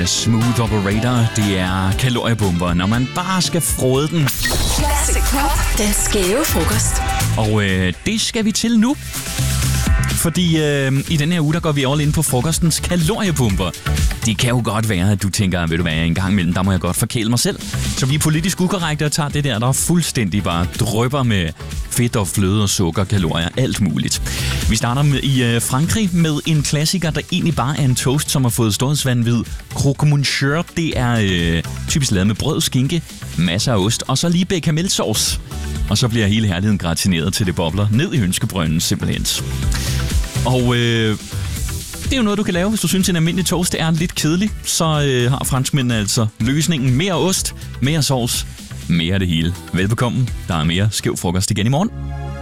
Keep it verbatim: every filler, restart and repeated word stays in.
med Smooth Operator. Det er kaloriebomber, når man bare skal frode den. Classic Pop, den skæve frokost. Og øh, det skal vi til nu. Fordi øh, i den her uge, der går vi all ind på frokostens kaloriebomber. Det kan jo godt være, at du tænker, ved du hvad, en gang imellem, der må jeg godt forkæle mig selv. Så vi er politisk ukorrekte og tager det der, der fuldstændig bare drypper med fedt og fløde og sukker, kalorier, alt muligt. Vi starter med, i øh, Frankrig med en klassiker, der egentlig bare er en toast, som har fået storhedsvanvid. Croque monsieur, det er øh, typisk lavet med brød, skinke, masser af ost og så lige bechamelsauce. Og så bliver hele herligheden gratineret til det bobler ned i ønskebrønden simpelthen. Og øh, det er jo noget, du kan lave, hvis du synes, en almindelig toast er lidt kedelig. Så øh, har franskmændene altså løsningen. Mere ost, mere sovs, mere det hele. Velbekomme. Der er mere skæv frokost igen i morgen.